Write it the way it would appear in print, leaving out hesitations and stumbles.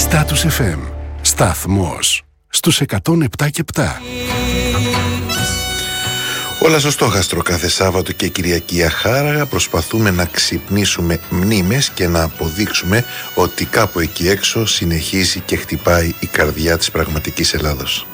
Status FM. Σταθμός στους 107,7. Όλα στο στόχαστρο κάθε Σάββατο και Κυριακή αχάραγα προσπαθούμε να ξυπνήσουμε μνήμες και να αποδείξουμε ότι κάπου εκεί έξω συνεχίζει και χτυπάει η καρδιά της πραγματικής Ελλάδος.